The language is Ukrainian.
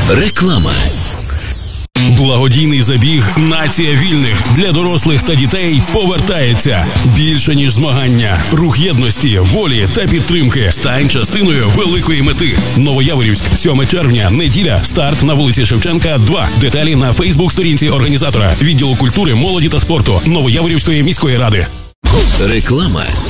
Реклама. Благодійний забіг «Нація вільних» для дорослих та дітей повертається. Більше, ніж змагання. Рух єдності, волі та підтримки. Стань частиною великої мети. Новояворівськ, 7 червня, неділя. Старт на вулиці Шевченка, 2. Деталі на Фейсбук-сторінці організатора. Відділу культури, молоді та спорту Новояворівської міської ради. Реклама.